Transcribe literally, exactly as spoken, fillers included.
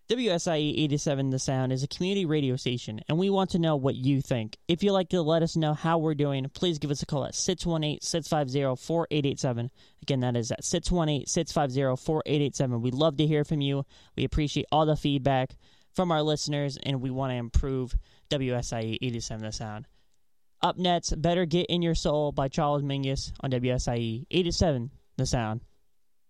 W S I E eighty-seven The Sound is a community radio station, and we want to know what you think. If you'd like to let us know how we're doing, please give us a call at six one eight, six five zero, four eight eight seven. Again, that is at six one eight, six five zero, four eight eight seven. We'd love to hear from you. We appreciate all the feedback from our listeners, and we want to improve W S I E eighty-seven The Sound. Up next, Better Get In Your Soul by Charles Mingus on W S I E eighty-seven The Sound.